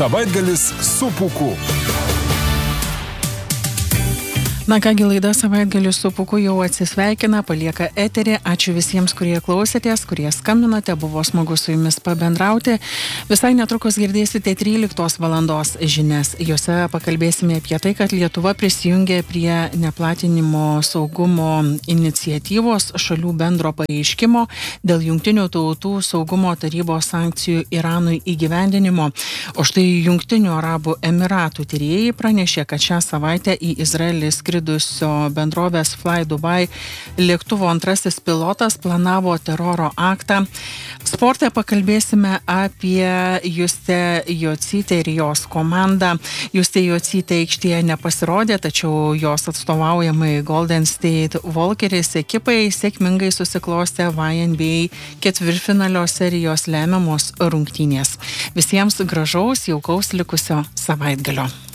Savaitgalis su Pūku. Na kągi, laida Savaitgalis su Pūku jau atsisveikina, palieka eterį. Ačiū visiems, kurie klausėtės, kurie skambinote, buvo smagu su jumis pabendrauti. Visai netrukus girdėsite 13 valandos žinias. Jose pakalbėsime apie tai, kad Lietuva prisijungė prie neplatinimo saugumo iniciatyvos šalių bendro pareiškimo dėl Jungtinių tautų saugumo tarybos sankcijų Iranui įgyvendinimo. O štai Jungtinių Arabų Emiratų tyrėjai pranešė, kad šią savaitę į Izraelį skridusio bendrovės Fly Dubai lėktuvo antrasis pilotas planavo teroro aktą. Sporte pakalbėsime apie Justę Jocytę ir jos komandą. Justė Jocytė aikštėje nepasirodė, tačiau jos atstovaujamai Golden State Walkeris ekipai sėkmingai susiklostė WNBA ketvirtfinalio serijos lemiamos rungtynės. Visiems gražaus, jaukaus likusio savaitgalio.